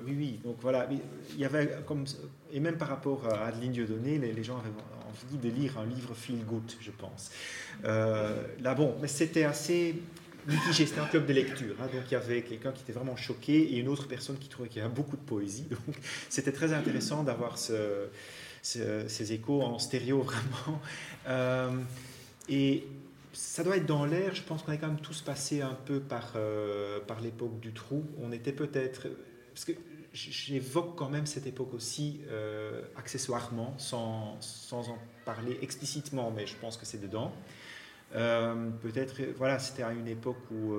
oui. Donc voilà, il y avait comme, et même par rapport à Adeline Dieudonné, les gens avaient envie de lire un livre feel good, je pense. Là, bon, mais c'était assez mitigé. C'était un club de lecture, hein, donc il y avait quelqu'un qui était vraiment choqué et une autre personne qui trouvait qu'il y avait beaucoup de poésie. Donc c'était très intéressant d'avoir ces échos en stéréo vraiment. Et ça doit être dans l'air. Je pense qu'on est quand même tous passés un peu par l'époque du trou. On était peut-être... Parce que j'évoque quand même cette époque aussi accessoirement, sans en parler explicitement, mais je pense que c'est dedans. Peut-être, voilà, c'était à une époque où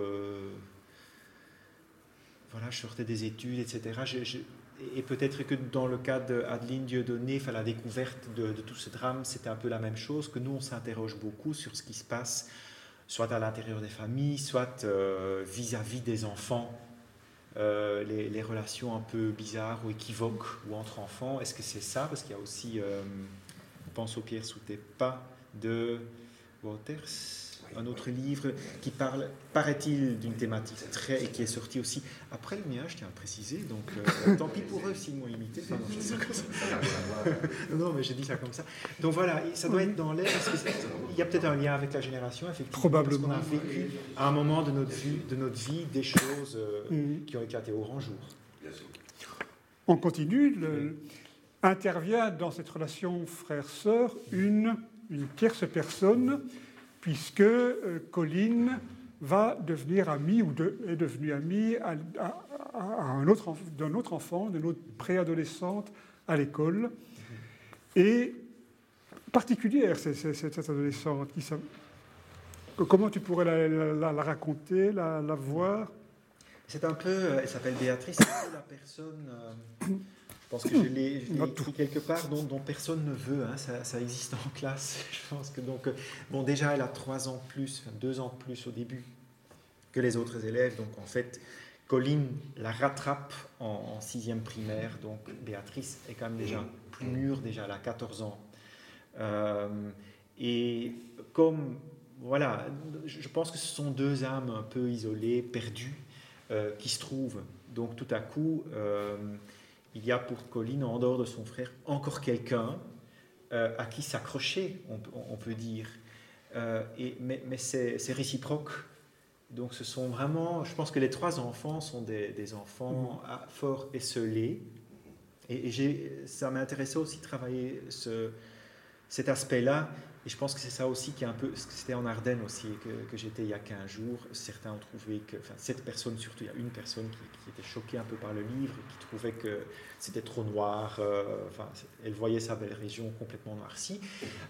voilà, je sortais des études, etc. Et peut-être que dans le cas d'Adeline Dieudonné, la découverte de tout ce drame, c'était un peu la même chose, que nous, on s'interroge beaucoup sur ce qui se passe, soit à l'intérieur des familles, soit vis-à-vis des enfants, les relations un peu bizarres ou équivoques ou entre enfants. Est-ce que c'est ça? Parce qu'il y a aussi, pense au Pierre sous tes pas de Wouters, un autre livre qui parle, paraît-il, d'une thématique et qui est sorti aussi après le mien, je tiens à préciser, donc tant pis pour eux s'ils m'ont imité. Enfin, non, je dis ça comme ça. Non, mais j'ai dit ça comme ça. Donc voilà, ça doit être dans l'air. Il y a peut-être un lien avec la génération, effectivement. Probablement. Parce qu'on a vécu à un moment de notre vie des choses qui ont éclaté au grand jour. On continue. Intervient dans cette relation frère-sœur une tierce personne, puisque Colline va devenir amie, est devenue amie d'un autre enfant, d'une autre préadolescente à l'école. Et particulière, cette adolescente. Comment tu pourrais la raconter, la voir? C'est un peu, elle s'appelle Béatrice, c'est un peu la personne... Je pense que je l'ai écrit quelque part dont personne ne veut, hein, ça existe en classe. Je pense que donc, bon, déjà elle a 3 ans de plus, 2 ans de plus au début que les autres élèves. Donc en fait, Colline la rattrape en 6e primaire. Donc Béatrice est quand même déjà plus mûre, déjà elle a 14 ans. Et comme, voilà, je pense que ce sont 2 âmes un peu isolées, perdues, qui se trouvent. Donc tout à coup... il y a pour Colline, en dehors de son frère, encore quelqu'un à qui s'accrocher, on peut dire. Mais c'est réciproque. Donc ce sont vraiment... Je pense que les 3 enfants sont des enfants fort esseulés. Et ça m'a intéressé aussi de travailler cet aspect-là. Et je pense que c'est ça aussi qui est un peu... C'était en Ardennes aussi que j'étais il y a 15 jours. Certains ont trouvé que... Enfin, cette personne surtout, il y a une personne qui était choquée un peu par le livre, qui trouvait que c'était trop noir. Elle voyait sa belle région complètement noircie.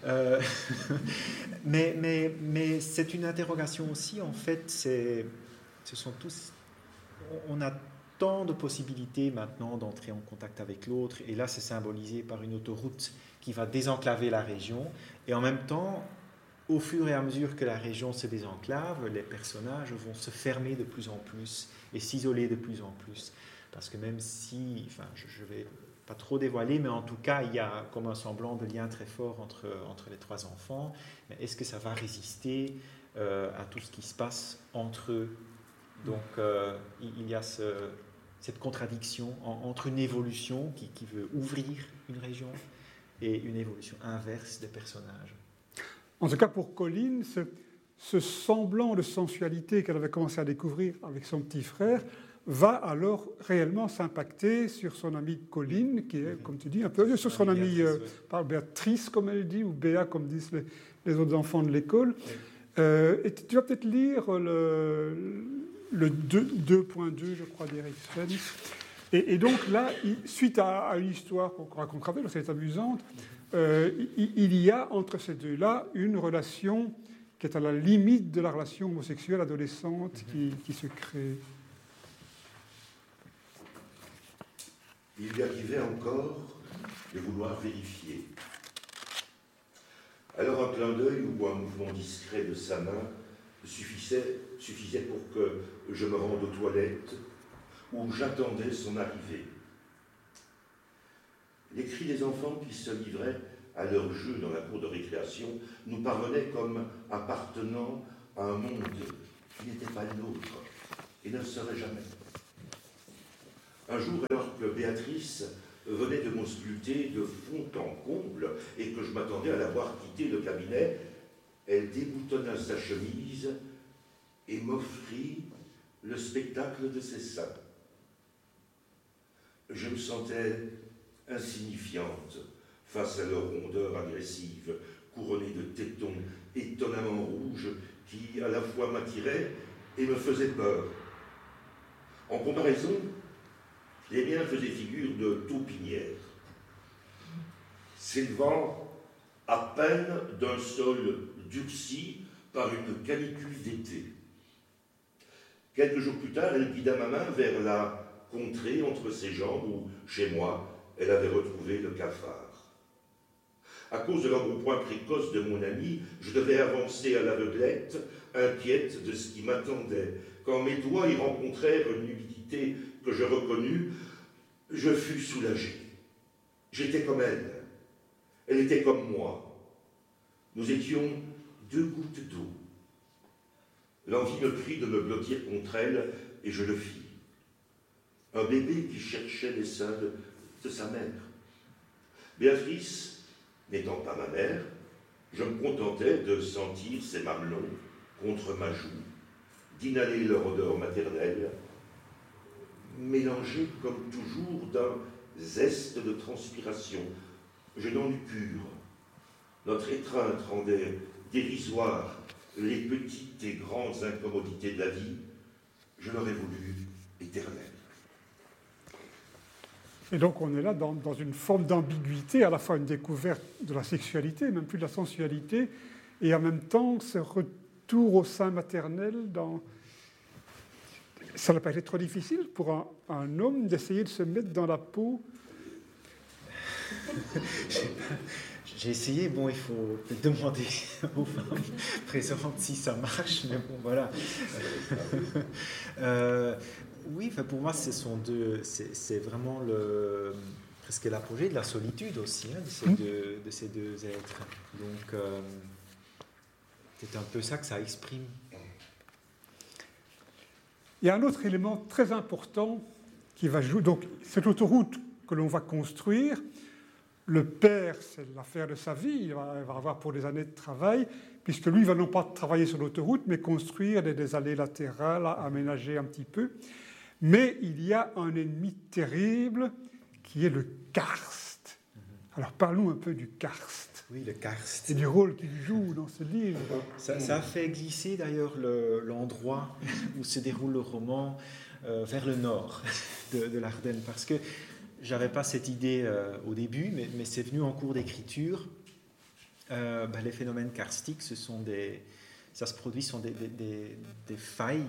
Mais c'est une interrogation aussi. En fait, ce sont tous... On a tant de possibilités maintenant d'entrer en contact avec l'autre. Et là, c'est symbolisé par une autoroute qui va désenclaver la région. Et en même temps, au fur et à mesure que la région se désenclave, les personnages vont se fermer de plus en plus et s'isoler de plus en plus. Parce que même si, enfin, je ne vais pas trop dévoiler, mais en tout cas, il y a comme un semblant de lien très fort entre les 3 enfants. Mais est-ce que ça va résister à tout ce qui se passe entre eux? Donc, il y a cette contradiction entre une évolution qui veut ouvrir une région et une évolution inverse des personnages. En tout cas, pour Colline, ce semblant de sensualité qu'elle avait commencé à découvrir avec son petit frère va alors réellement s'impacter sur son amie Colline, qui est, comme tu dis, un peu sur son amie Béatrice, comme elle dit, ou Béa, comme disent les autres enfants de l'école. Et tu vas peut-être lire le 2.2, je crois, d'Eric Sven. Et donc là, suite à une histoire qu'on racontera, parce qu'elle est amusante, il y a entre ces deux-là une relation qui est à la limite de la relation homosexuelle adolescente qui se crée. Il lui arrivait encore de vouloir vérifier. Alors un clin d'œil ou un mouvement discret de sa main suffisait pour que je me rende aux toilettes où j'attendais son arrivée. Les cris des enfants qui se livraient à leur jeu dans la cour de récréation nous parvenaient comme appartenant à un monde qui n'était pas le nôtre et ne le serait jamais. Un jour, alors que Béatrice venait de m'ausculter de fond en comble et que je m'attendais à la voir quitter le cabinet, elle déboutonna sa chemise et m'offrit le spectacle de ses seins. Je me sentais insignifiante face à leur rondeur agressive, couronnée de tétons étonnamment rouges qui à la fois m'attiraient et me faisaient peur. En comparaison, les miens faisaient figure de taupinières, s'élevant à peine d'un sol durci par une canicule d'été. Quelques jours plus tard, elle guida ma main vers la contrée entre ses jambes où, chez moi, elle avait retrouvé le cafard. À cause de l'embonpoint précoce de mon ami, je devais avancer à l'aveuglette, inquiète de ce qui m'attendait. Quand mes doigts y rencontrèrent une nudité que je reconnus, je fus soulagé. J'étais comme elle. Elle était comme moi. Nous étions 2 gouttes d'eau. L'envie me prit de me blottir contre elle, et je le fis. Un bébé qui cherchait les seins de sa mère. Béatrice, n'étant pas ma mère, je me contentais de sentir ses mamelons contre ma joue, d'inhaler leur odeur maternelle, mélangée comme toujours d'un zeste de transpiration. Je n'en eus cure. Notre étreinte rendait dérisoires les petites et grandes incommodités de la vie. Je l'aurais voulu éternelle. Et donc on est là dans une forme d'ambiguïté, à la fois une découverte de la sexualité, même plus de la sensualité, et en même temps ce retour au sein maternel. Ça n'a pas été trop difficile pour un homme d'essayer de se mettre dans la peau. J'ai essayé, bon, il faut demander aux femmes présentes si ça marche, mais bon, voilà. Oui, enfin, pour moi, c'est vraiment presque l'apogée de la solitude aussi, hein, de ces deux êtres. Donc, c'est un peu ça que ça exprime. Il y a un autre élément très important qui va jouer. Donc, cette autoroute que l'on va construire, le père, c'est l'affaire de sa vie, il va avoir pour des années de travail, puisque lui, il va non pas travailler sur l'autoroute, mais construire des allées latérales, aménager un petit peu. Mais il y a un ennemi terrible qui est le karst. Alors parlons un peu du karst. Oui, le karst. Et du rôle qu'il joue dans ce livre. Ça a fait glisser d'ailleurs l'endroit où se déroule le roman vers le nord de l'Ardenne, parce que j'avais pas cette idée au début, mais c'est venu en cours d'écriture. Les phénomènes karstiques, ça se produit sur des failles.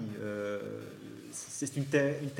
C'est une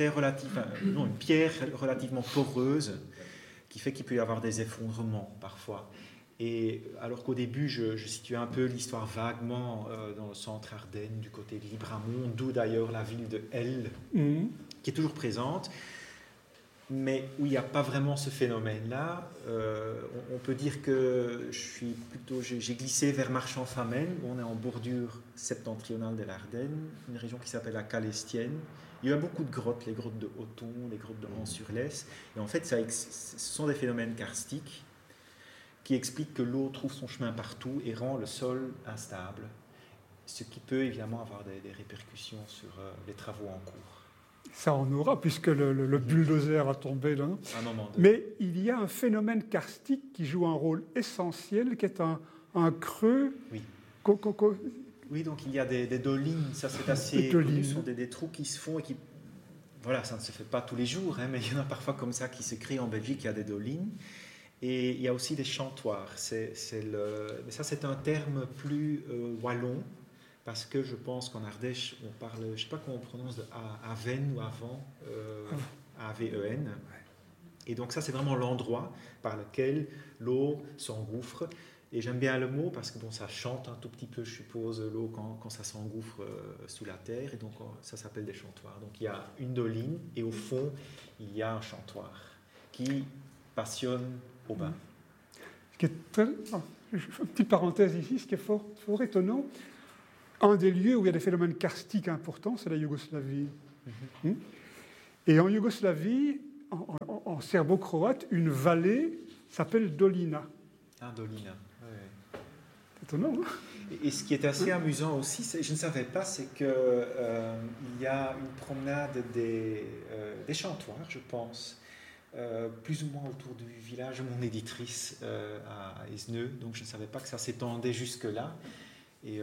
pierre relativement poreuse qui fait qu'il peut y avoir des effondrements parfois. Et alors qu'au début, je situais un peu l'histoire vaguement dans le centre Ardennes, du côté de Libramont, d'où d'ailleurs la ville de Hell, qui est toujours présente, mais où il n'y a pas vraiment ce phénomène-là. On peut dire que j'ai glissé vers Marchand-Famenne, où on est en bordure septentrionale de l'Ardenne, une région qui s'appelle la Calestienne. Il y a beaucoup de grottes, les grottes de Hoton, les grottes de Hans-sur-Lesse. Et en fait, ce sont des phénomènes karstiques qui expliquent que l'eau trouve son chemin partout et rend le sol instable, ce qui peut évidemment avoir des répercussions sur les travaux en cours. Ça en aura, puisque le bulldozer va tomber là. Mais il y a un phénomène karstique qui joue un rôle essentiel, qui est un creux. Oui. Oui, donc il y a des dolines, ça c'est assez connu, ce sont des trous qui se font et qui... Voilà, ça ne se fait pas tous les jours, hein, mais il y en a parfois comme ça qui se créent en Belgique, il y a des dolines. Et il y a aussi des chantoirs. Mais ça c'est un terme plus wallon, parce que je pense qu'en Ardèche, on parle, je ne sais pas comment on prononce, de Aven ou Avant, A-V-E-N. Et donc ça c'est vraiment l'endroit par lequel l'eau s'engouffre. Et j'aime bien le mot parce que ça chante un tout petit peu, je suppose, l'eau quand ça s'engouffre sous la terre. Et donc ça s'appelle des chantoirs. Donc il y a une doline et au fond, il y a un chantoir qui passionne au bain. Une petite parenthèse ici, ce qui est fort étonnant, un des lieux où il y a des phénomènes karstiques importants, c'est la Yougoslavie. Et en Yougoslavie, en serbo-croate, une vallée s'appelle Dolina. Ah, Dolina. Ouais. C'est étonnant, hein? Et ce qui est assez amusant aussi, je ne savais pas, c'est qu'il y a une promenade des chantoirs, je pense, plus ou moins autour du village de mon éditrice à Esneux. Donc je ne savais pas que ça s'étendait jusque-là. Et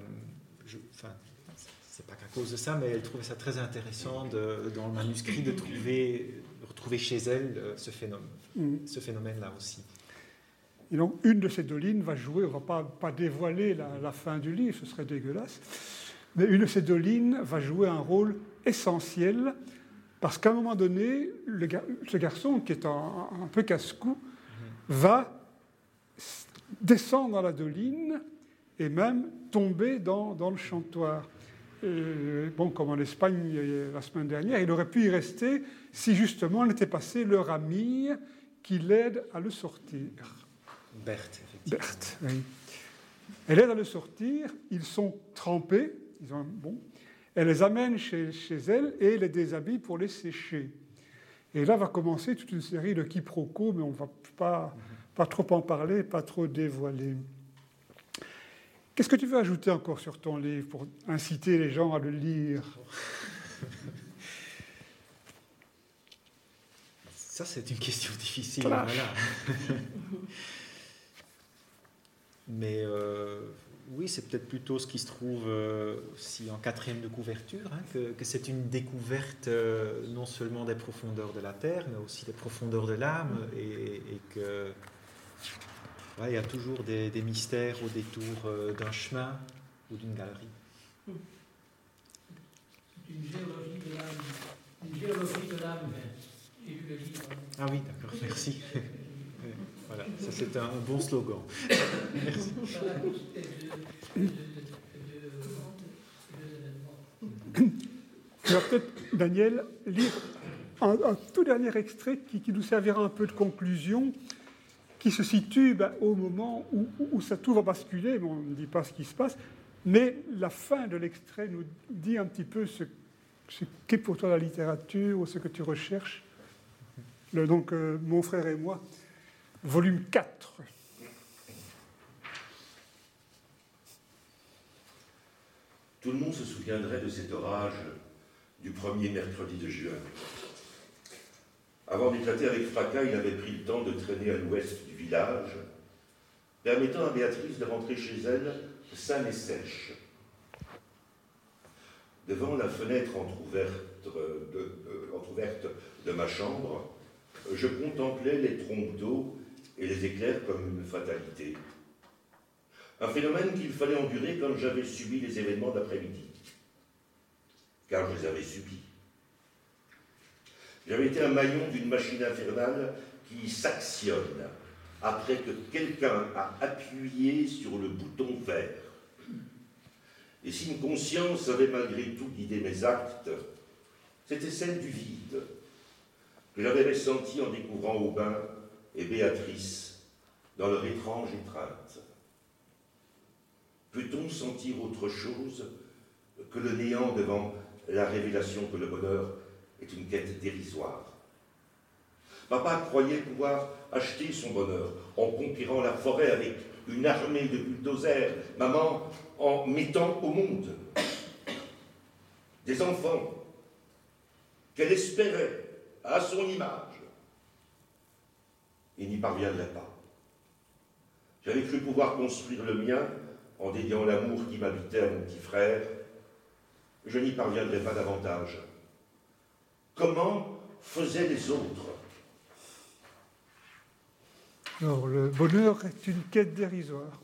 c'est pas qu'à cause de ça, mais elle trouvait ça très intéressant dans le manuscrit de retrouver chez elle ce phénomène-là aussi. Et donc, une de ces dolines va jouer, on ne va pas dévoiler la fin du livre, ce serait dégueulasse, mais une de ces dolines va jouer un rôle essentiel, parce qu'à un moment donné, ce garçon, qui est un peu casse-cou, va descendre dans la doline et même tomber dans le chantoir. Bon, comme en Espagne la semaine dernière, il aurait pu y rester si justement elle n'était passée leur amie qui l'aide à le sortir. Berthe, effectivement. Berthe, oui. Elle aide à le sortir, ils sont trempés, elle les amène chez elle et les déshabille pour les sécher. Et là va commencer toute une série de quiproquos, mais on ne va pas trop en parler, pas trop dévoiler. Qu'est-ce que tu veux ajouter encore sur ton livre pour inciter les gens à le lire? Ça, c'est une question difficile. Voilà. Mais oui, c'est peut-être plutôt ce qui se trouve aussi en 4e de couverture, hein, que c'est une découverte non seulement des profondeurs de la terre, mais aussi des profondeurs de l'âme, et que il y a toujours des mystères au détour d'un chemin ou d'une galerie. Une géologie de l'âme, et le livre. Ah oui, d'accord, merci. Voilà, ça c'est un bon slogan. Merci. Tu vas peut-être, Daniel, lire un tout dernier extrait qui nous servira un peu de conclusion, qui se situe au moment où tout va basculer, mais on ne dit pas ce qui se passe, mais la fin de l'extrait nous dit un petit peu ce qu'est pour toi la littérature ou ce que tu recherches. Donc, Mon frère et moi, volume 4. Tout le monde se souviendrait de cet orage du premier mercredi de juin. Avant d'éclater avec fracas, il avait pris le temps de traîner à l'ouest du village, permettant à Béatrice de rentrer chez elle saine et sèche. Devant la fenêtre entrouverte de ma chambre, je contemplais les trompes d'eau et les éclairs comme une fatalité. Un phénomène qu'il fallait endurer quand j'avais subi les événements d'après-midi. Car je les avais subis. J'avais été un maillon d'une machine infernale qui s'actionne après que quelqu'un a appuyé sur le bouton vert. Et si une conscience avait malgré tout guidé mes actes, c'était celle du vide, que j'avais ressenti en découvrant Aubin et Béatrice dans leur étrange étreinte. Peut-on sentir autre chose que le néant devant la révélation que le bonheur est une quête dérisoire? Papa croyait pouvoir acheter son bonheur en conquérant la forêt avec une armée de bulldozers, maman en mettant au monde des enfants qu'elle espérait à son image. Il n'y parviendrait pas. J'avais cru pouvoir construire le mien en dédiant l'amour qui m'habitait à mon petit frère. Je n'y parviendrai pas davantage. Comment faisaient les autres? Alors, le bonheur est une quête dérisoire.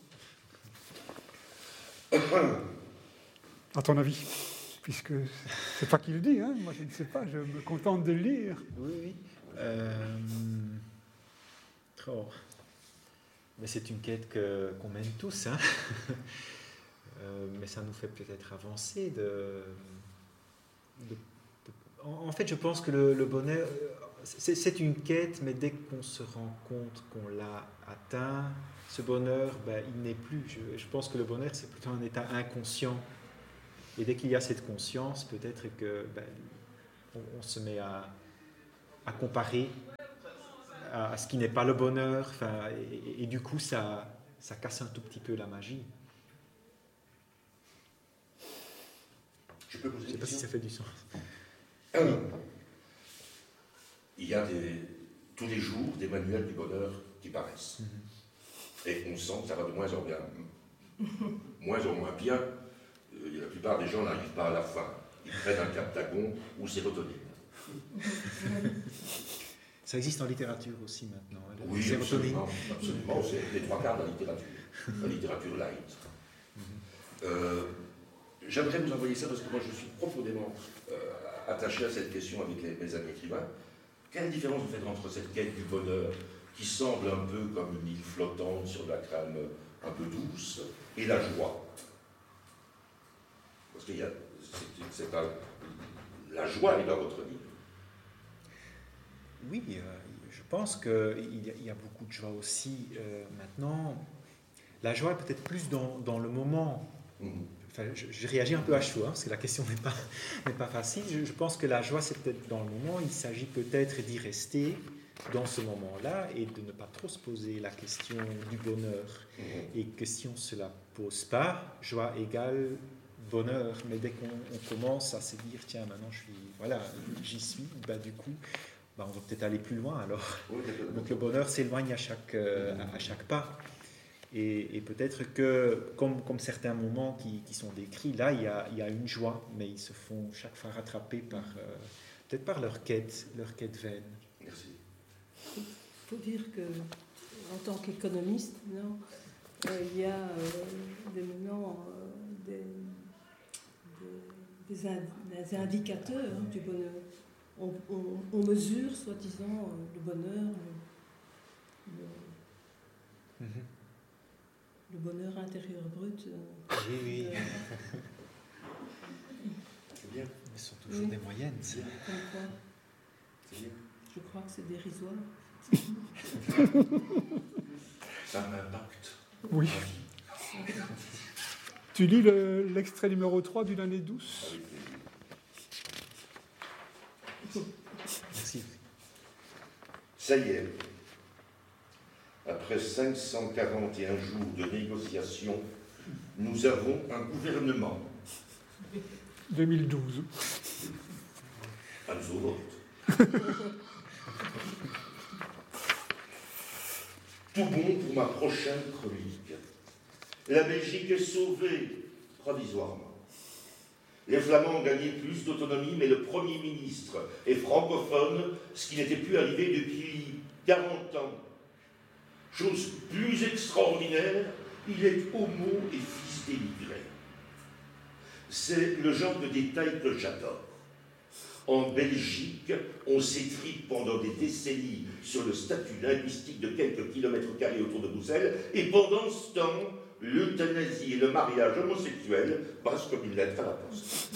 À ton avis? Puisque c'est pas qui le dit, hein? Moi je ne sais pas, je me contente de le lire. Oui. Mais c'est une quête qu'on mène tous, hein. Mais ça nous fait peut-être avancer. En fait, je pense que le bonheur, c'est une quête, mais dès qu'on se rend compte qu'on l'a atteint, ce bonheur, il n'est plus. Je pense que le bonheur, c'est plutôt un état inconscient. Et dès qu'il y a cette conscience, peut-être que on se met à à comparer à ce qui n'est pas le bonheur. Enfin, et du coup, ça casse un tout petit peu la magie. Je peux poser Je ne sais une pas si question ça fait du sens. Il y a tous les jours des manuels du bonheur qui paraissent. Et on sent que ça va de moins en bien. Moins en moins bien. La plupart des gens n'arrivent pas à la fin. Ils prennent un captagon ou sérotonine. Ça existe en littérature aussi maintenant. Hein, Oui, sérotonine. absolument. C'est les 3/4 de la littérature light. J'aimerais vous envoyer ça parce que moi je suis profondément attaché à cette question avec mes amis écrivains. Quelle différence vous faites entre cette quête du bonheur qui semble un peu comme une île flottante sur de la crème un peu douce et la joie? Parce que la joie est dans votre livre. Oui, je pense qu'il y a beaucoup de joie aussi maintenant. La joie est peut-être plus dans le moment. Enfin, je réagis un peu à chaud, hein, parce que la question n'est pas facile. Je pense que la joie, c'est peut-être dans le moment. Il s'agit peut-être d'y rester dans ce moment-là et de ne pas trop se poser la question du bonheur. Et que si on ne se la pose pas, joie égale bonheur. Mais dès qu'on commence à se dire, tiens, maintenant j'y suis, bah, du coup, bah, on va peut-être aller plus loin alors. Donc le bonheur s'éloigne à chaque pas. Et peut-être que, comme certains moments qui sont décrits, là, il y a une joie, mais ils se font chaque fois rattraper peut-être par leur quête vaine. Merci. Il faut dire que, en tant qu'économiste, il y a maintenant des indicateurs du bonheur. On mesure, soi-disant, le bonheur, le bonheur intérieur brut. Oui. C'est bien. Mais ce sont toujours des moyennes. Comme quoi, C'est bien. je crois que c'est dérisoire. Ça a un impact. Oui. Tu lis l'extrait numéro 3 d'une année douce? Merci. Ça y est. Après 541 jours de négociations, nous avons un gouvernement. 2012. À nous au vote. Tout bon pour ma prochaine chronique. La Belgique est sauvée provisoirement. Les Flamands ont gagné plus d'autonomie, mais le Premier ministre est francophone, ce qui n'était plus arrivé depuis 40 ans. Chose plus extraordinaire, il est homo et fils d'émigrés. C'est le genre de détail que j'adore. En Belgique, on s'étripe pendant des décennies sur le statut linguistique de quelques kilomètres carrés autour de Bruxelles, et pendant ce temps, l'euthanasie et le mariage homosexuel passent comme une lettre à la poste.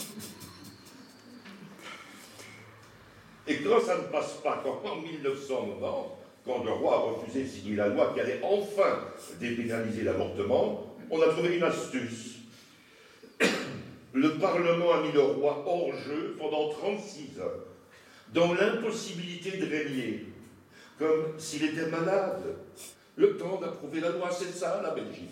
Et quand ça ne passe pas, quand en 1990, quand le roi a refusé de signer la loi qui allait enfin dépénaliser l'avortement, on a trouvé une astuce. Le Parlement a mis le roi hors jeu pendant 36 heures, dans l'impossibilité de régner, comme s'il était malade. Le temps d'approuver la loi, c'est ça, la Belgique.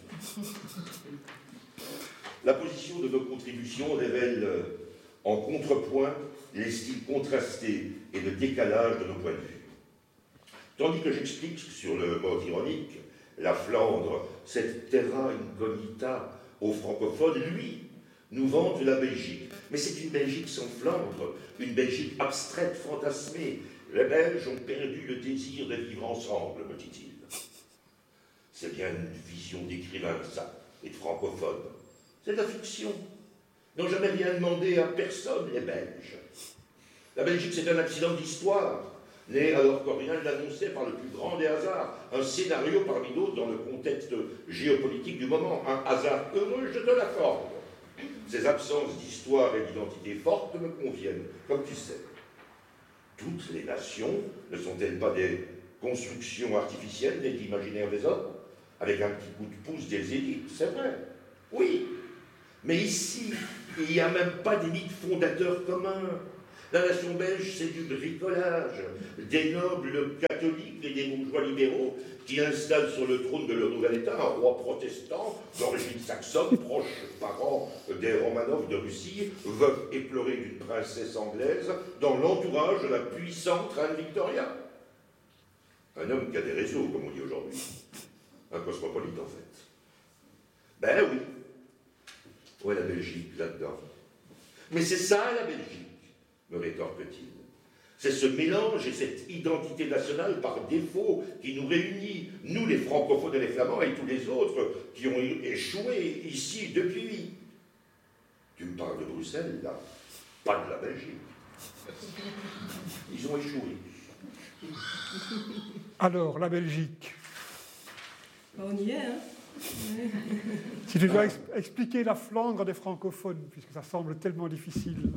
La position de nos contributions révèle en contrepoint les styles contrastés et le décalage de nos points de vue. Tandis que j'explique sur le mode ironique, la Flandre, cette terra incognita aux francophones, lui, nous vante la Belgique. Mais c'est une Belgique sans Flandre, une Belgique abstraite, fantasmée. Les Belges ont perdu le désir de vivre ensemble, me dit-il. C'est bien une vision d'écrivain, ça, et de francophone. C'est de la fiction. Ils n'ont jamais rien demandé à personne, les Belges. La Belgique, c'est un accident d'histoire, né alors qu'Orient l'annonçait par le plus grand des hasards, un scénario parmi d'autres dans le contexte géopolitique du moment, un hasard heureux, je te l'accorde. Ces absences d'histoire et d'identité fortes me conviennent, comme tu sais. Toutes les nations ne sont-elles pas des constructions artificielles nées d'imaginaire des hommes, avec un petit coup de pouce des élites, c'est vrai, oui. Mais ici, il n'y a même pas des mythes fondateurs communs. La nation belge, c'est du bricolage, des nobles catholiques et des bourgeois libéraux qui installent sur le trône de leur nouvel État un roi protestant d'origine saxonne, proche parent des Romanov de Russie, veuf éploré d'une princesse anglaise, dans l'entourage de la puissante reine Victoria. Un homme qui a des réseaux, comme on dit aujourd'hui. Un cosmopolite, en fait. Ben oui. Où est la Belgique, là-dedans? Mais c'est ça, la Belgique, me rétorque-t-il. C'est ce mélange et cette identité nationale par défaut qui nous réunit, nous les francophones et les flamands et tous les autres qui ont échoué ici depuis. Tu me parles de Bruxelles, là, pas de la Belgique. Ils ont échoué. Alors, la Belgique. On y est, hein? Si tu dois expliquer la Flandre des francophones, puisque ça semble tellement difficile.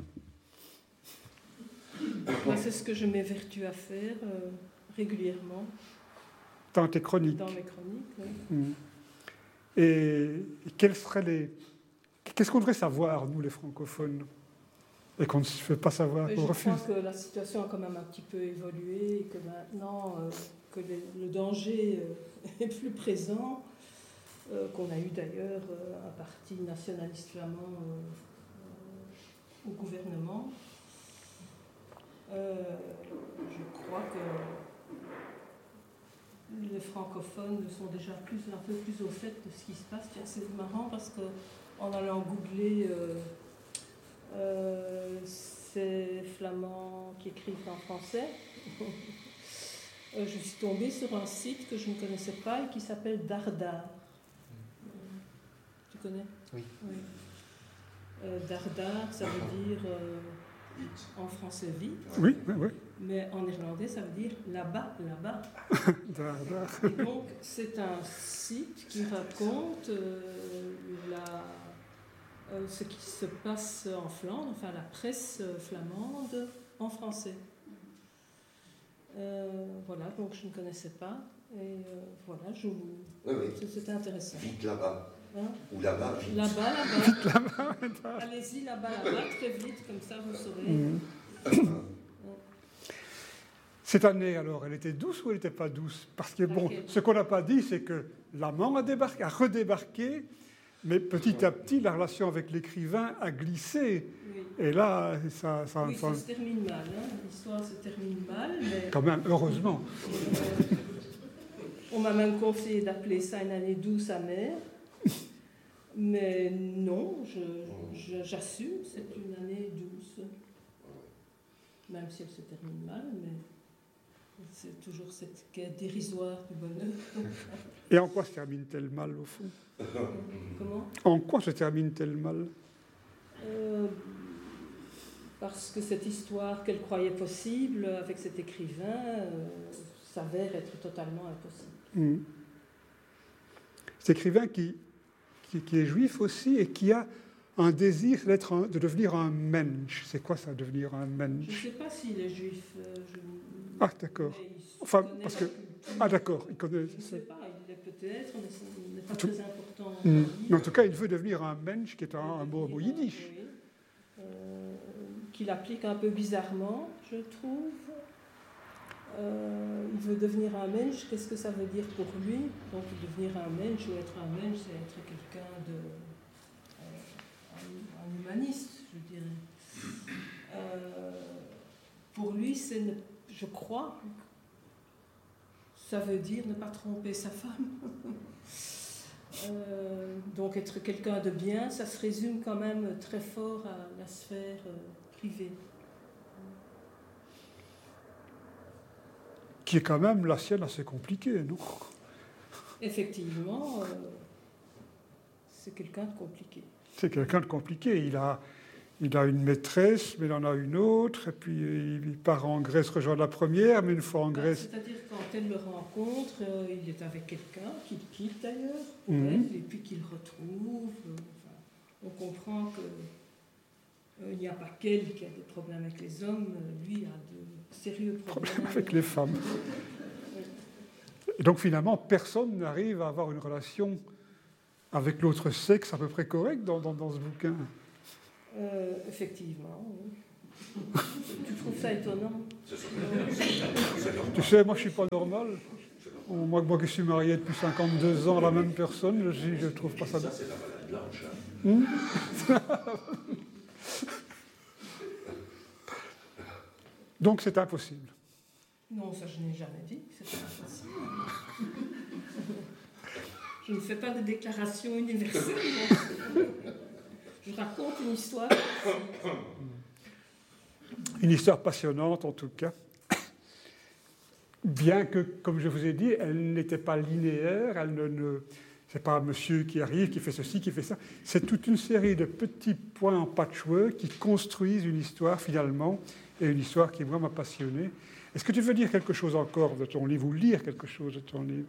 Moi, c'est ce que je m'évertue à faire régulièrement. Dans tes chroniques. Dans mes chroniques, oui. Et quels seraient les... Qu'est-ce qu'on devrait savoir, nous, les francophones, et qu'on ne se fait pas savoir, qu'on refuse? Je crois que la situation a quand même un petit peu évolué, et que maintenant, que le danger est plus présent, qu'on a eu d'ailleurs un parti nationaliste flamand au gouvernement. Je crois que les francophones sont déjà un peu plus au fait de ce qui se passe. C'est marrant parce qu'en allant googler ces flamands qui écrivent en français, je suis tombée sur un site que je ne connaissais pas et qui s'appelle Dardar. Tu connais? Oui. Dardar, ça veut dire en français vite. Oui, oui, oui. Mais en néerlandais, ça veut dire là-bas, là-bas. Dardar. Et donc, c'est un site qui raconte ce qui se passe en Flandre, enfin la presse flamande en français. Voilà, donc je ne connaissais pas. Et voilà, c'était intéressant. Vite là-bas. Hein? Ou là-bas, vite. Là-bas. Allez-y, là-bas, très vite, comme ça vous saurez. Cette année, alors, elle était douce ou elle n'était pas douce? Parce que, bon, ce qu'on n'a pas dit, c'est que l'amant a redébarqué, mais petit à petit, la relation avec l'écrivain a glissé. Oui. Et là, ça se termine mal. Hein. L'histoire se termine mal. Mais... Quand même, heureusement. On m'a même conseillé d'appeler ça une année douce amère. Mais non, j'assume, c'est une année douce. Même si elle se termine mal, mais c'est toujours cette quête dérisoire du bonheur. Et en quoi se termine-t-elle mal, au fond? Comment? En quoi se termine-t-elle mal? Parce que cette histoire qu'elle croyait possible avec cet écrivain s'avère être totalement impossible. Cet écrivain qui est juif aussi et qui a un désir de devenir un mensch. C'est quoi ça, devenir un mensch? Je ne sais pas s'il est juif. Ah, d'accord. Enfin, parce que... Ah, d'accord. Il connaît... Je ne sais pas, il l'est peut-être, mais ce n'est pas très important. Mais en tout cas, il veut devenir un mensch, qui est un mot yiddish. Oui. Qu'il applique un peu bizarrement, je trouve. Il veut devenir un mensch, qu'est-ce que ça veut dire pour lui? Donc devenir un mensch ou être un mensch, c'est être quelqu'un un humaniste, je dirais. Pour lui, je crois, ça veut dire ne pas tromper sa femme. Donc être quelqu'un de bien, ça se résume quand même très fort à la sphère privée. Qui est quand même la sienne assez compliquée, non? Effectivement, c'est quelqu'un de compliqué. C'est quelqu'un de compliqué. Il a une maîtresse, mais il en a une autre, et puis il part en Grèce rejoindre la première, mais une fois en Grèce... C'est-à-dire quand elle le rencontre, il est avec quelqu'un qu'il quitte d'ailleurs, et puis qu'il retrouve. On comprend qu'il n'y a pas qu'elle qui a des problèmes avec les hommes, lui a de sérieux problèmes avec les femmes. Et donc finalement, personne n'arrive à avoir une relation avec l'autre sexe à peu près correcte dans ce bouquin. Effectivement, oui. Tu trouves ça étonnant? Tu sais, moi je ne suis pas normal. Moi qui suis marié depuis 52 ans à la même personne, je ne trouve pas ça. Ça, c'est la maladie blanche. Donc c'est impossible. Non, ça je n'ai jamais dit, c'est impossible. Je ne fais pas de déclaration universelle. Je raconte une histoire. Une histoire passionnante en tout cas. Bien que, comme je vous ai dit, elle n'était pas linéaire, c'est pas un monsieur qui arrive, qui fait ceci, qui fait ça. C'est toute une série de petits points en patchwork qui construisent une histoire finalement, et une histoire qui, moi, m'a passionné. Est-ce que tu veux dire quelque chose encore de ton livre, ou lire quelque chose de ton livre?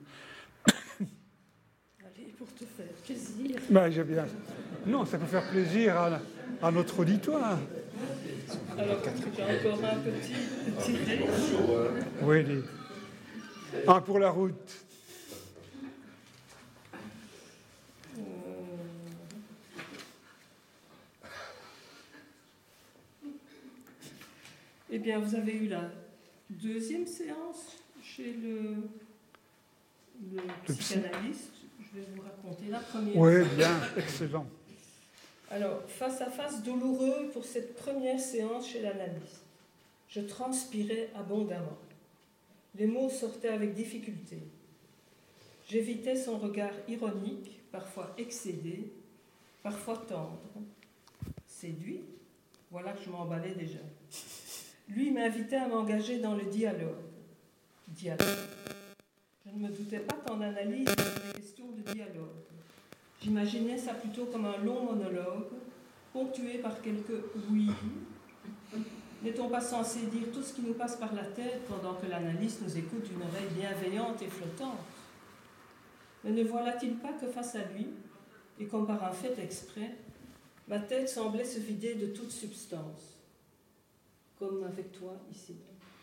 Allez, pour te faire plaisir. Ben, j'ai bien. Non, ça peut faire plaisir à notre auditoire. Alors, j'ai encore un petit dé. Oui, dis. Un pour la route. Eh bien, vous avez eu la deuxième séance chez le psychanalyste. Je vais vous raconter la première. Oui, bien, excellent. Alors, face à face douloureux pour cette première séance chez l'analyste. Je transpirais abondamment. Les mots sortaient avec difficulté. J'évitais son regard ironique, parfois excédé, parfois tendre. Séduit, voilà que je m'emballais déjà. Lui m'invitait à m'engager dans le dialogue. Je ne me doutais pas qu'en analyse, il était question de dialogue. J'imaginais ça plutôt comme un long monologue, ponctué par quelques « oui ». N'est-on pas censé dire tout ce qui nous passe par la tête pendant que l'analyste nous écoute d'une oreille bienveillante et flottante? Mais ne voilà-t-il pas que face à lui, et comme par un fait exprès, ma tête semblait se vider de toute substance, comme avec toi ici.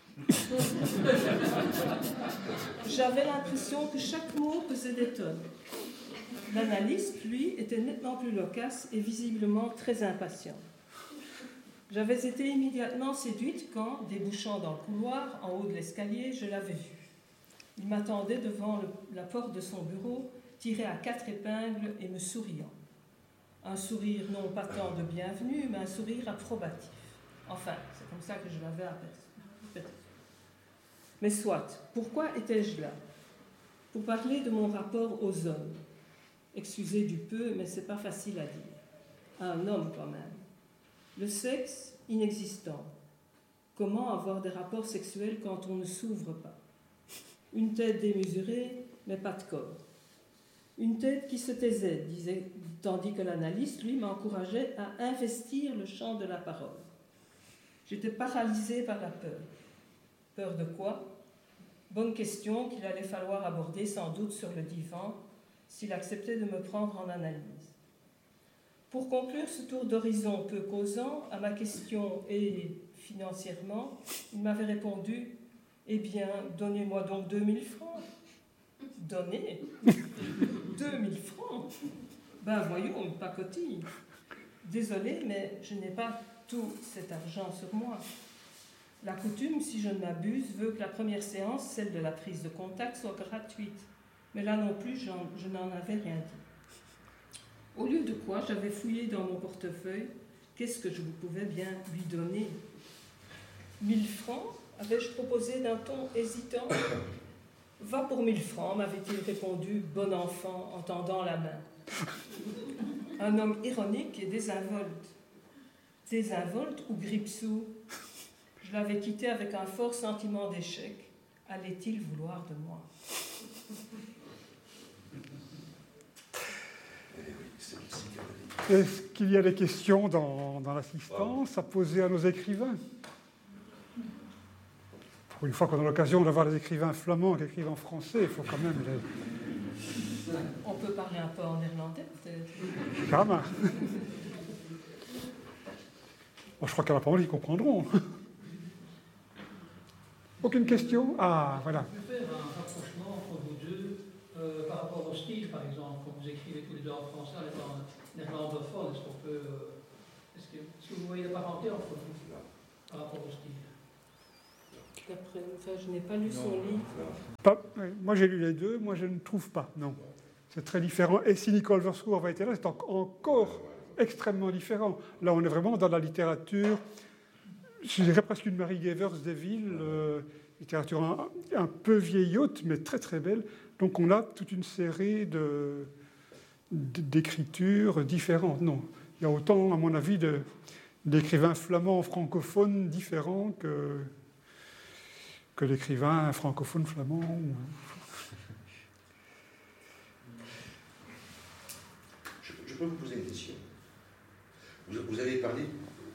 J'avais l'impression que chaque mot pesait des tonnes. L'analyste, lui, était nettement plus loquace et visiblement très impatient. J'avais été immédiatement séduite quand, débouchant dans le couloir, en haut de l'escalier, je l'avais vu. Il m'attendait devant la porte de son bureau, tiré à 4 épingles et me souriant. Un sourire non pas tant de bienvenue, mais un sourire approbatif. Enfin, c'est comme ça que je l'avais aperçu. Mais soit, pourquoi étais-je là? Pour parler de mon rapport aux hommes. Excusez du peu, mais c'est pas facile à dire. Un homme quand même. Le sexe inexistant. Comment avoir des rapports sexuels quand on ne s'ouvre pas? Une tête démesurée, mais pas de corps. Une tête qui se taisait, tandis que l'analyste, lui, m'encourageait à investir le champ de la parole. J'étais paralysée par la peur. Peur de quoi? Bonne question qu'il allait falloir aborder sans doute sur le divan s'il acceptait de me prendre en analyse. Pour conclure ce tour d'horizon peu causant, à ma question « et financièrement », il m'avait répondu « Eh bien, donnez-moi donc 2000 francs. » Donnez 2000 francs? Ben voyons, une pacotille. Désolé, mais je n'ai pas tout cet argent sur moi. La coutume, si je ne m'abuse, veut que la première séance, celle de la prise de contact, soit gratuite. Mais là non plus, je n'en avais rien dit. Au lieu de quoi, j'avais fouillé dans mon portefeuille. Qu'est-ce que je vous pouvais bien lui donner? 1000 francs, avais-je proposé d'un ton hésitant. Va pour 1000 francs, m'avait-il répondu, bon enfant, en tendant la main. Un homme ironique et désinvolte. Désinvolte ou gripsou? Je l'avais quitté avec un fort sentiment d'échec. Allait-il vouloir de moi? Est-ce qu'il y a des questions dans l'assistance à poser à nos écrivains? Pour une fois qu'on a l'occasion d'avoir des écrivains flamands qui écrivent en français, il faut quand même les... On peut parler un peu en néerlandais, peut-être? Quand même. Bon, je crois qu'à la parole, ils comprendront. Aucune question? Ah, voilà. Je peux faire un rapprochement entre vous deux par rapport au style, par exemple, quand vous écrivez tous les deux en français, en étant néerlandophone, est-ce que vous voyez la parenté entre vous? par rapport au style. Je n'ai pas lu son livre. Moi, j'ai lu les deux. Moi, je ne trouve pas. Non. C'est très différent. Et si Nicole Verscourt avait été là, c'est encore extrêmement différent. Là, on est vraiment dans la littérature, je dirais presque une Mary Gavers des villes, littérature un peu vieillotte, mais très très belle. Donc on a toute une série d'écritures différentes. Non, il y a autant, à mon avis, d'écrivains flamands francophones différents que d'écrivains francophones flamands. Je peux vous poser une question. Vous avez parlé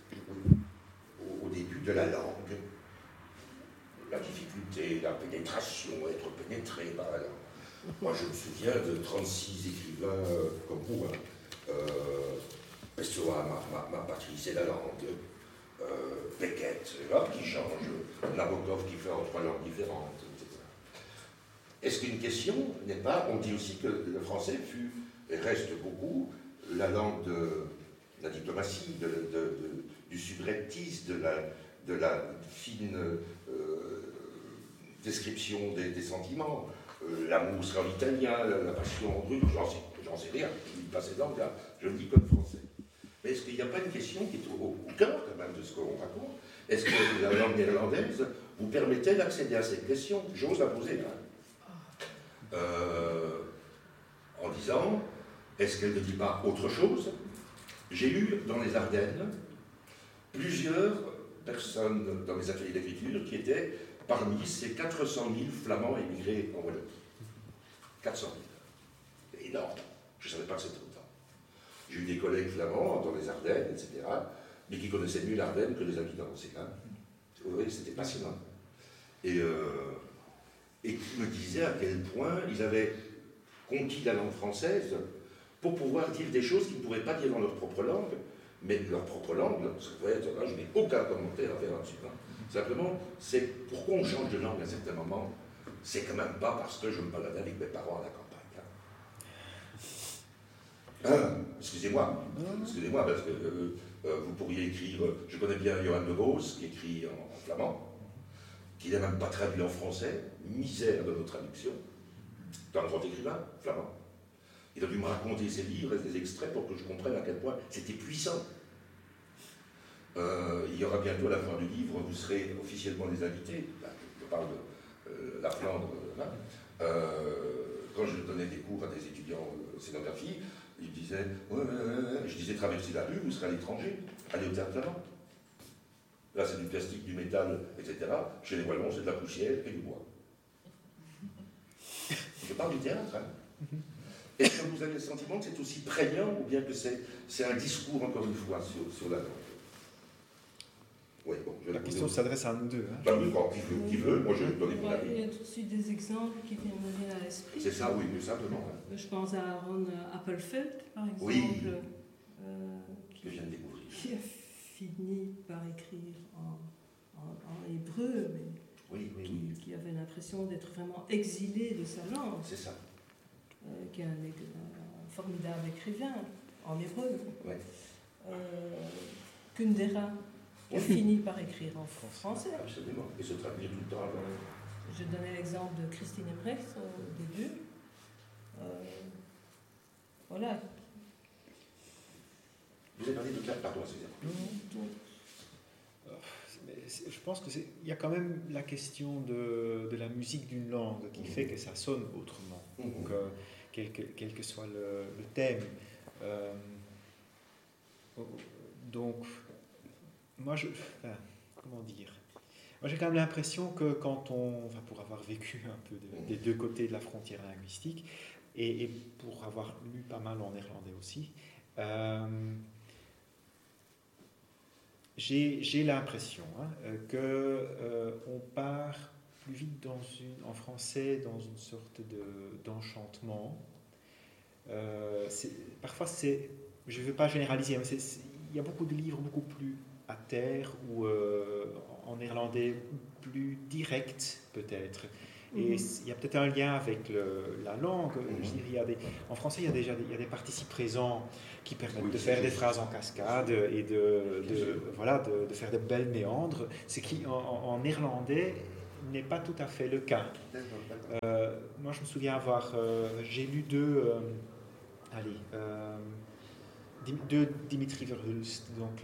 au début de la langue, la difficulté, la pénétration, être pénétré par la langue. Moi, je me souviens de 36 écrivains comme vous. Pessoa, ma patrie, c'est la langue. Beckett, qui change. Nabokov qui fait en 3 langues différentes, etc. Est-ce qu'une question n'est pas... On dit aussi que le français fut, et reste beaucoup, la langue de la diplomatie, du subreptice, de la fine description des sentiments. L'amour sera en italien, la passion en russe, j'en sais rien, je ne dis pas ces langues-là, je le dis comme français. Mais est-ce qu'il n'y a pas une question qui est au cœur quand même de ce qu'on raconte? Est-ce que la langue néerlandaise vous permettait d'accéder à cette question? J'ose la poser là. En disant, est-ce qu'elle ne dit pas autre chose? J'ai eu dans les Ardennes plusieurs personnes dans mes ateliers d'écriture qui étaient parmi ces 400 000 Flamands émigrés en Wallonie. 400 000. C'est énorme. Je ne savais pas que c'était autant. J'ai eu des collègues flamands dans les Ardennes, etc., mais qui connaissaient mieux l'Ardenne que les habitants. C'est quand même... Vous voyez, c'était passionnant. Et qui me disaient à quel point ils avaient conquis la langue française pour pouvoir dire des choses qu'ils ne pouvaient pas dire dans leur propre langue, mais leur propre langue, ça pouvait être, là, je n'ai aucun commentaire à faire là-dessus. Simplement, c'est pourquoi on change de langue à certains moments. C'est quand même pas parce que je me baladais avec mes parents à la campagne. Excusez-moi, parce que vous pourriez écrire, je connais bien Johan de Vos, qui écrit en flamand, qui n'est même pas traduit en français, misère de nos traductions. C'est un grand écrivain flamand. Il a dû me raconter ses livres et des extraits pour que je comprenne à quel point c'était puissant. Il y aura bientôt à la fin du livre, vous serez officiellement les invités. Là, je parle de la Flandre. Quand je donnais des cours à des étudiants de scénographie, ils disaient, je disais traversez la rue, vous serez à l'étranger, allez au théâtre flamand. Là, c'est du plastique, du métal, etc. Chez les Wallons, c'est de la poussière et du bois. Je parle du théâtre. Est-ce que vous avez le sentiment que c'est aussi prégnant ou bien que c'est un discours, encore une fois, sur la langue? Oui, bon, la question s'adresse à nous deux. Oui, qui veut, moi je vais donner mon avis. Il y a tout de suite des exemples qui viennent me venir à l'esprit. C'est ça, oui, plus simplement. Je pense à Aaron Appelfeld, par exemple, oui. Que je viens de découvrir. Qui a fini par écrire en hébreu, mais qui avait l'impression d'être vraiment exilé de sa langue. C'est ça. Qui est un formidable écrivain en hébreu. Ouais. Kundera, qui a fini par écrire en français. Absolument, et se traduire tout le temps. Je donnais l'exemple de Christine Embrechts au début. Voilà. Vous avez parlé de classe, pardon, excusez-moi. Je pense qu'il y a quand même la question de la musique d'une langue qui fait que ça sonne autrement. Donc, quel que soit le thème. Donc, moi, comment dire? Moi, j'ai quand même l'impression que quand pour avoir vécu un peu des deux côtés de la frontière linguistique, et pour avoir lu pas mal en néerlandais aussi, j'ai l'impression qu'on part plus vite en français dans une sorte d'enchantement. Parfois, je ne veux pas généraliser, mais il y a beaucoup de livres beaucoup plus à terre ou en néerlandais plus direct peut-être. Et il y a peut-être un lien avec la langue. Je dirais, en français, il y a des participes présents qui permettent de faire des phrases en cascade et de faire de belles méandres, ce qui en néerlandais n'est pas tout à fait le cas. Moi, je me souviens j'ai lu deux Dimitri Verhulst, donc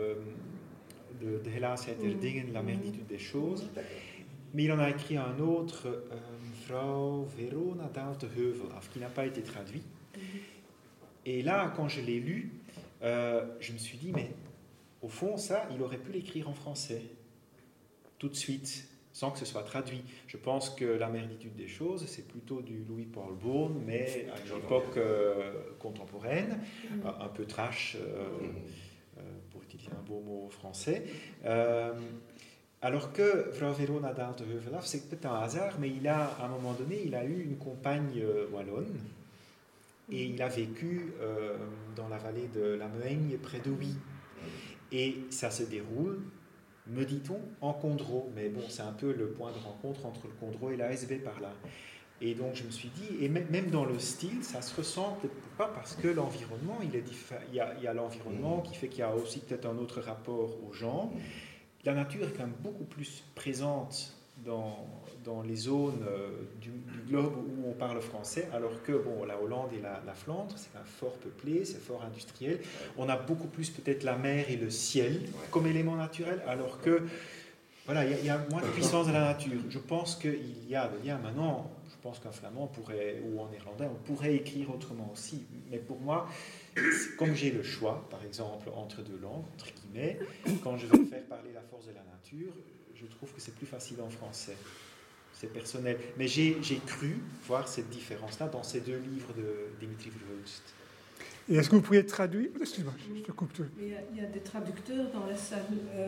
de Helaas het der Dingen, la merditude des choses. Mais il en a écrit un autre, Frau Verona daalt de Heuvel af, qui n'a pas été traduit. Et là, quand je l'ai lu, je me suis dit, mais au fond, ça, il aurait pu l'écrire en français, tout de suite, sans que ce soit traduit. Je pense que la merditude des choses, c'est plutôt du Louis-Paul Beaune, mais à une époque contemporaine, un peu trash, pour utiliser un beau mot français. Alors que Frau Verona daalt de Heuvel af, c'est peut-être un hasard, mais à un moment donné, il a eu une compagne wallonne, et il a vécu dans la vallée de la Meuigne, près de Huy. Et ça se déroule, me dit-on, en Condro. Mais bon, c'est un peu le point de rencontre entre le Condro et la SB par là. Et donc je me suis dit, et même dans le style, ça se ressent. Pourquoi ? Parce que l'environnement, il y a l'environnement qui fait qu'il y a aussi peut-être un autre rapport aux gens. La nature est quand même beaucoup plus présente dans les zones du globe où on parle français, alors que la Hollande et la Flandre, c'est quand même fort peuplé, c'est fort industriel. On a beaucoup plus peut-être la mer et le ciel comme éléments naturels, alors que voilà, il y a moins de puissance de la nature. Je pense qu'il y a des liens maintenant. Je pense qu'un flamand ou en néerlandais, on pourrait écrire autrement aussi. Mais pour moi, comme j'ai le choix, par exemple, entre deux langues, entre guillemets, quand je veux faire parler la force de la nature, je trouve que c'est plus facile en français. C'est personnel. Mais j'ai cru voir cette différence-là dans ces deux livres de Dimitri Verhulst. Et est-ce que vous pourriez traduire... Excuse-moi, je te coupe tout. Il y a des traducteurs dans la salle.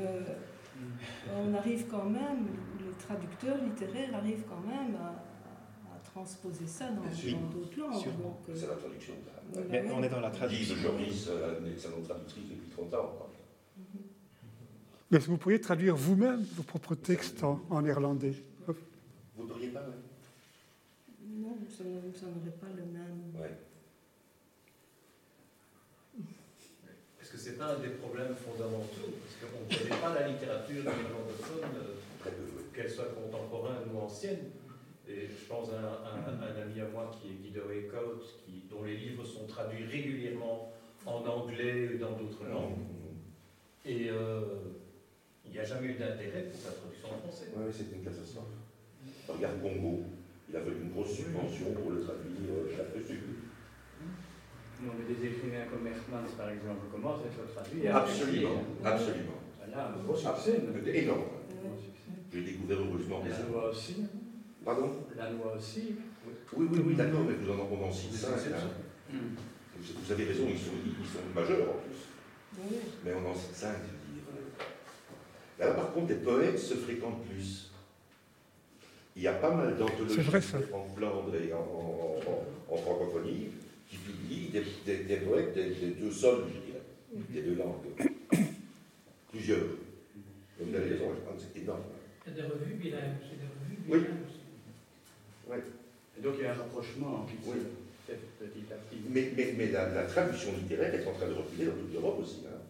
On arrive quand même, les traducteurs littéraires arrivent quand même à transposer ça dans d'autres langues. Donc, c'est la traduction. Mais on est dans la traduction. Guy de Joris, excellente traductrice depuis 30 ans. Mais est-ce que vous pourriez traduire vous-même vos propres textes en néerlandais ? Vous n'auriez pas, Non, ça n'aurait pas le même... Ouais. Est-ce que ce n'est pas un des problèmes fondamentaux ? Parce qu'on ne connaît pas la littérature néerlandophone, qu'elle soit contemporaine ou ancienne. Et je pense à un ami à moi qui est Guido Eekhout, dont les livres sont traduits régulièrement en anglais ou dans d'autres langues. Et il n'y a jamais eu d'intérêt pour sa traduction en français. Oui, c'est une catastrophe. Regarde Congo, il a fallu une grosse subvention pour le traduire chaque sud. Non, mais des écrivains comme Hermans, par exemple, commencent à être traduits. Absolument, absolument. Là, un gros succès. Énorme. J'ai découvert heureusement des... La loi aussi. Pardon ? La loi aussi. Oui, d'accord, mais vous en citez 5. Vous avez raison, ils sont majeurs en plus. Oui. Mais on en cite 5, je veux dire. Là, par contre, les poètes se fréquentent plus. Il y a pas mal d'anthologies en Flandre et en francophonie qui publient des poètes des deux sols, je dirais, des deux langues. Plusieurs. Vous avez raison, je pense que c'est énorme. Il y a des revues bilingues, c'est des revues Oui. bilingues aussi. Oui. Et donc il y a un rapprochement qui se Oui. fait petit à petit. Mais la traduction littéraire est en train de reculer dans toute l'Europe aussi. Hein.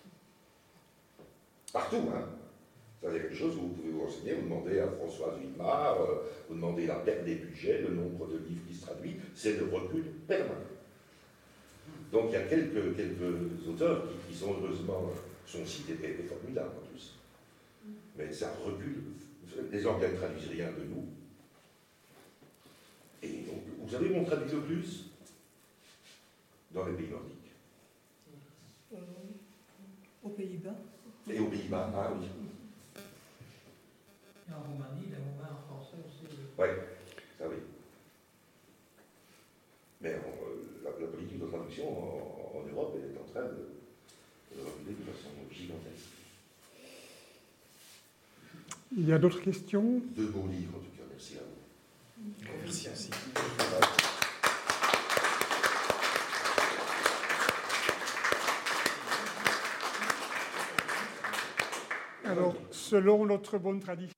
Partout, hein. Ça, c'est quelque chose où vous pouvez vous renseigner, vous demandez à Françoise Wilmar, vous demandez la perte des budgets, le nombre de livres qui se traduisent, c'est le recul permanent. Donc il y a quelques auteurs qui sont heureusement, sont cités et formidables en plus. Mais ça recule. Les Anglais ne traduisent rien de nous. Et donc, vous savez où on traduit le plus ? Dans les pays nordiques. Aux Pays-Bas. Et aux Pays-Bas, ah oui. Et en Roumanie, les Roumains en français aussi. Oui, ça oui. Mais la politique de traduction en Europe est en train de reculer de façon gigantesque. Il y a d'autres questions ? Deux beaux livres, en tout cas. Merci à vous. Merci aussi. Alors, selon notre bonne tradition,